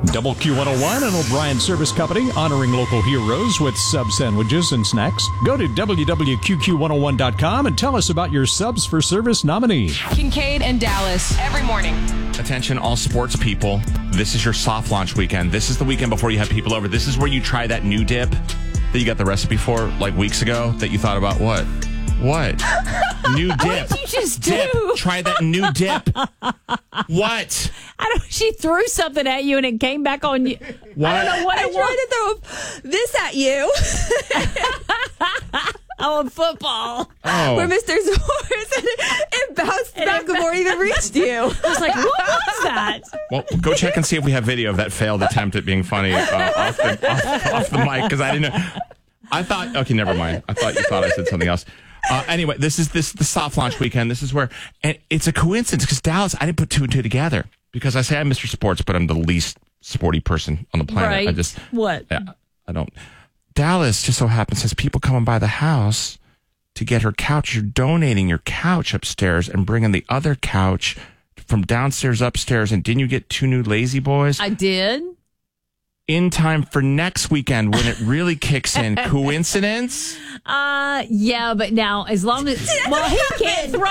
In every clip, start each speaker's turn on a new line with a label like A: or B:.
A: Double Q101 and O'Brien Service Company, honoring local heroes with sub sandwiches and snacks. Go to www.qqq101.com and tell us about your subs for service nominee.
B: Kincaid and Dallas every morning.
C: Attention, all sports people. This is your soft launch weekend. This is the weekend before you have people over. This is where you try that new dip that you got the recipe for like weeks ago that you thought about. What? New dip.
D: What did you just
C: dip.
D: do?
C: Try that new dip. What?
D: She threw something at you and it came back on you.
C: What?
D: I don't know what it was.
E: I tried to throw this at you.
D: Oh, football.
C: Oh.
E: Where Mr. Zors and it bounced back before it even reached you.
D: I was like, what was that?
C: Well, go check and see if we have video of that failed attempt at being funny off the mic, because I didn't know. I thought, okay, never mind. I thought you thought I said something else. Anyway, this is the soft launch weekend. This is where, and it's a coincidence because Dallas, I didn't put two and two together because I say I'm Mr. Sports, but I'm the least sporty person on the planet.
D: Right.
C: I just,
D: what?
C: Yeah, I don't. Dallas just so happens has people coming by the house to get her couch. You're donating your couch upstairs and bringing the other couch from downstairs upstairs. And didn't you get two new Lazy Boys?
D: I did.
C: In time for next weekend when it really kicks in. Coincidence?
D: Yeah, but now as long as he can't throw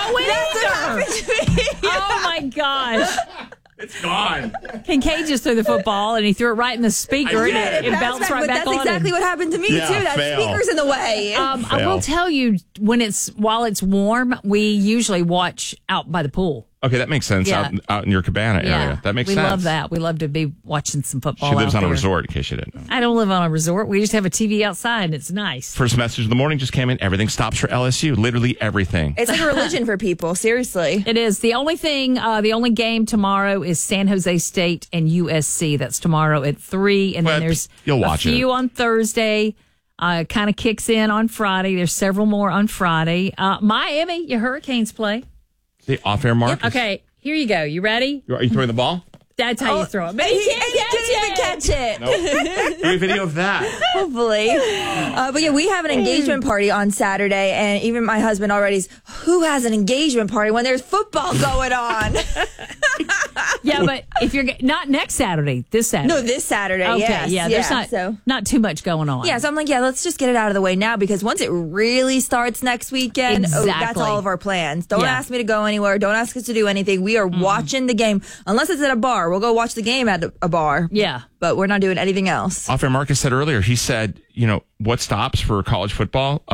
D: it either. Oh my gosh.
C: It's gone.
D: Kincaid just threw the football and he threw it right in the speaker and it bounced right back on.
E: That's exactly what happened to me too. That speaker's in the way.
D: I will tell you, while it's warm, we usually watch out by the pool.
C: Okay, that makes sense.
D: Yeah.
C: Out in your cabana area. That makes sense.
D: We love that. We love to be watching some football.
C: She lives
D: out
C: on a
D: there.
C: resort, in case you didn't know.
D: I don't live on a resort. We just have a TV outside and it's nice.
C: First message of the morning just came in. Everything stops for LSU. Literally everything.
E: It's like a religion for people. Seriously.
D: It is. The only only game tomorrow is San Jose State and USC. That's tomorrow at 3. And then there's a few on Thursday. Kind of kicks in on Friday. There's several more on Friday. Miami, your Hurricanes play.
C: The off-air mark.
D: Yep. Okay, here you go. You ready?
C: Are you throwing the ball?
D: That's how you throw it. But
E: He didn't even catch it.
C: Nope. Do a video of that.
E: Hopefully. But yeah, we have an engagement party on Saturday, and even my husband already's, who has an engagement party when there's football going on?
D: Yeah, but if you're not next Saturday, this Saturday.
E: No, this Saturday.
D: Okay,
E: yes.
D: yeah, there's not too much going on.
E: Yeah, so I'm like, let's just get it out of the way now, because once it really starts next weekend, that's all of our plans. Don't ask me to go anywhere. Don't ask us to do anything. We are watching the game, unless it's at a bar. We'll go watch the game at a bar.
D: Yeah.
E: But we're not doing anything else.
C: Off-air Marcus said earlier, he said, what stops for college football?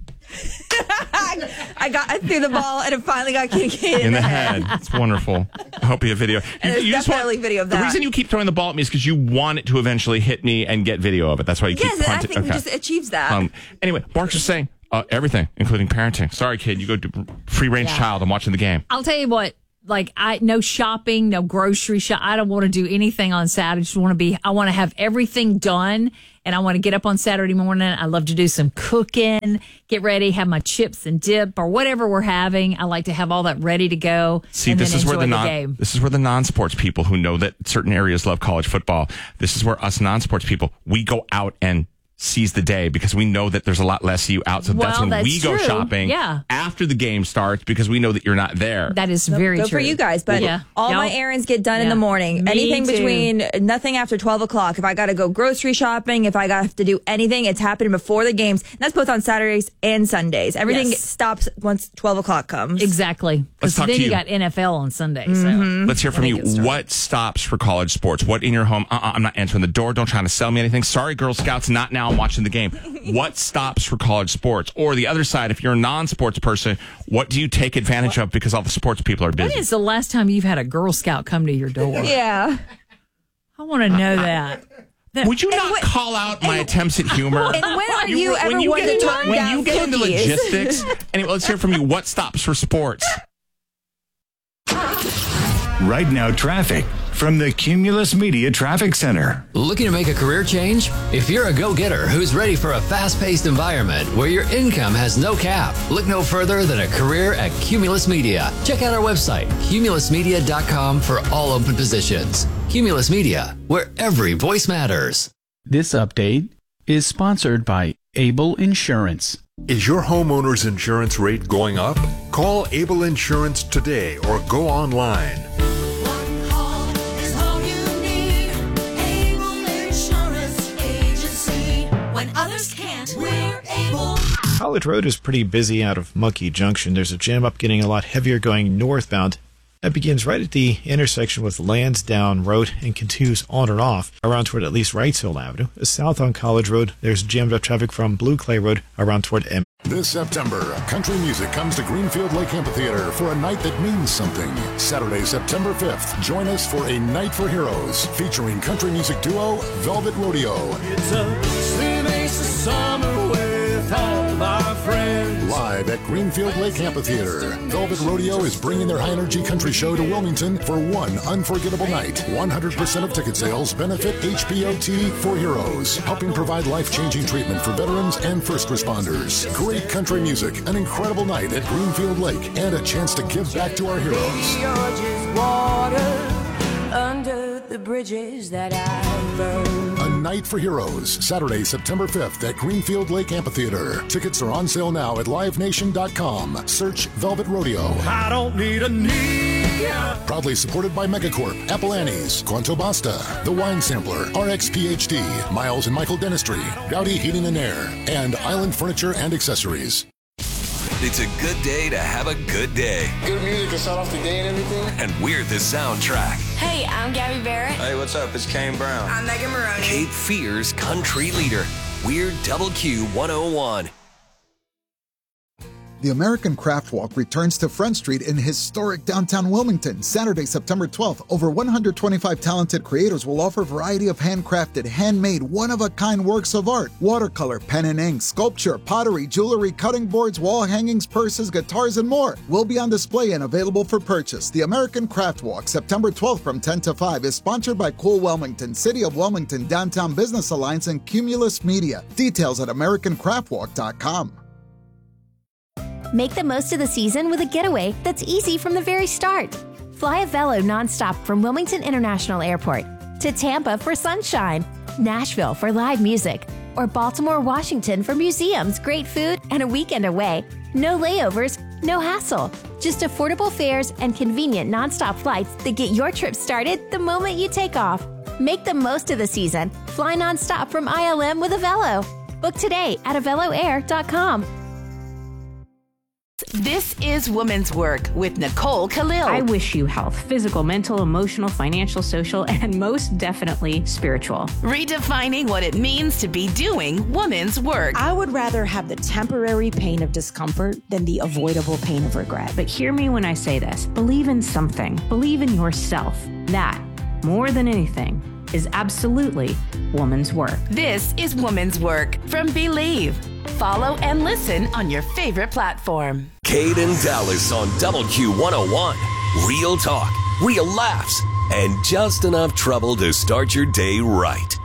E: I threw the ball and it finally got Kincaid
C: in the head. It's wonderful. I hope you have video.
E: And there's definitely video of that.
C: The reason you keep throwing the ball at me is because you want it to eventually hit me and get video of it. That's why you keep punting.
E: Yes, I think it just achieves that.
C: Anyway, Mark's just saying everything, including parenting. Sorry, kid. You go to free-range child. I'm watching the game.
D: I'll tell you what. No shopping, no grocery shop. I don't want to do anything on Saturday. I want to have everything done, and I want to get up on Saturday morning. I love to do some cooking, get ready, have my chips and dip or whatever we're having. I like to have all that ready to go.
C: See, this is where the non-sports people who know that certain areas love college football. This is where us non-sports people, we go out and seize the day because we know that there's a lot less of you out. So that's when we go shopping after the game starts because we know that you're not there.
D: That is very true.
E: Good for you guys. But all my errands get done in the morning. Anything between nothing after 12 o'clock. If I got to go grocery shopping, if I got to do anything, it's happening before the games. And that's both on Saturdays and Sundays. Everything stops once 12 o'clock comes.
D: Exactly. Because then you got NFL on Sunday. So.
C: Let's hear from you. What stops for college sports? What in your home? I'm not answering the door. Don't try to sell me anything. Sorry, Girl Scouts, not now. I'm watching the game. What stops for college sports? Or the other side, if you're a non-sports person, what do you take advantage of because all the sports people are busy?
D: When is the last time you've had a Girl Scout come to your door?
E: Yeah.
D: I want to know that.
C: Would you not call out my attempts at humor?
E: And when are you ever one to turn down
C: when you get into
E: cookies?
C: logistics? Anyway, let's hear from you. What stops for sports?
F: Right now, traffic from the Cumulus Media Traffic Center.
G: Looking to make a career change? If you're a go-getter who's ready for a fast-paced environment where your income has no cap, look no further than a career at Cumulus Media. Check out our website, cumulusmedia.com, for all open positions. Cumulus Media, where every voice matters.
H: This update is sponsored by Able Insurance.
I: Is your homeowner's insurance rate going up? Call Able Insurance today or go online.
J: One call is all you need. Wood Road is pretty busy out of Monkey Junction. There's a jam up getting a lot heavier going northbound. That begins right at the intersection with Lansdowne Road and continues on and off around toward at least Wrightsville Avenue. South on College Road, there's jammed up traffic from Blue Clay Road around toward M.
K: This September, country music comes to Greenfield Lake Amphitheater for a night that means something. Saturday, September 5th, join us for A Night for Heroes, featuring country music duo Velvet Rodeo.
L: It's a slim ace of summer with all my friends.
K: Live at Greenfield Lake Amphitheater, Velvet Rodeo is bringing their high-energy country show to Wilmington for one unforgettable night. 100% of ticket sales benefit HPOT for Heroes, helping provide life-changing treatment for veterans and first responders. Great country music, an incredible night at Greenfield Lake, and a chance to give back to our heroes.
L: You're just water under the bridges that I burned.
K: A Night for Heroes, Saturday, September 5th at Greenfield Lake Amphitheater. Tickets are on sale now at livenation.com. Search Velvet Rodeo.
L: I don't need a knee.
K: Proudly supported by Megacorp, Apple Annie's, Quanto Basta, The Wine Sampler, RX PhD, Miles and Michael Dentistry, Gowdy Heating and Air, and Island Furniture and Accessories.
M: It's a good day to have a good day.
N: Good music to start off the day and everything.
M: And we're the soundtrack.
O: Hey, I'm Gabby Barrett.
N: Hey, what's up? It's Kane Brown.
O: I'm Megan Maroney.
M: Cape Fear's country leader. We're Double Q 101.
P: The American Craft Walk returns to Front Street in historic downtown Wilmington, Saturday, September 12th. Over 125 talented creators will offer a variety of handcrafted, handmade, one-of-a-kind works of art. Watercolor, pen and ink, sculpture, pottery, jewelry, cutting boards, wall hangings, purses, guitars, and more will be on display and available for purchase. The American Craft Walk, September 12th from 10 to 5, is sponsored by Cool Wilmington, City of Wilmington, Downtown Business Alliance, and Cumulus Media. Details at AmericanCraftWalk.com.
Q: Make the most of the season with a getaway that's easy from the very start. Fly a Velo nonstop from Wilmington International Airport to Tampa for sunshine, Nashville for live music, or Baltimore, Washington for museums, great food, and a weekend away. No layovers, no hassle. Just affordable fares and convenient nonstop flights that get your trip started the moment you take off. Make the most of the season. Fly nonstop from ILM with a Velo. Book today at aveloair.com.
B: This is Women's Work with Nicole Khalil.
R: I wish you health, physical, mental, emotional, financial, social, and most definitely spiritual.
B: Redefining what it means to be doing women's work.
S: I would rather have the temporary pain of discomfort than the avoidable pain of regret.
R: But hear me when I say this. Believe in something. Believe in yourself. That, more than anything, is absolutely woman's work.
B: This is Woman's Work from Believe. Follow and listen on your favorite platform.
M: Cade and Dallas on Double Q 101. Real talk, real laughs, and just enough trouble to start your day right.